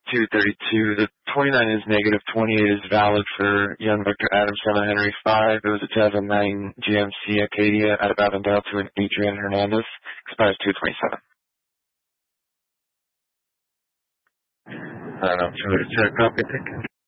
232. The 29 is negative. 28 is valid for Young Victor Adams, 7 Henry 5. It was a 2009 GMC Acadia out of Avondale to an Adrian Hernandez. Expires 227. I don't know. Should I copy?